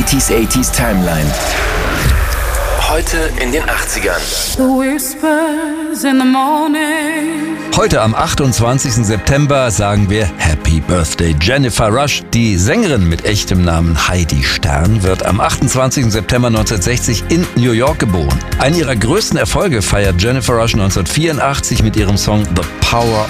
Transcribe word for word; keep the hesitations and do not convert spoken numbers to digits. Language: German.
neunziger achtzig Timeline. Heute in den achtzigern. Heute am achtundzwanzigsten September sagen wir Happy Birthday Jennifer Rush. Die Sängerin mit echtem Namen Heidi Stern wird am achtundzwanzigsten September neunzehnhundertsechzig in New York geboren. Einen ihrer größten Erfolge feiert Jennifer Rush neunzehnhundertvierundachtzig mit ihrem Song The Power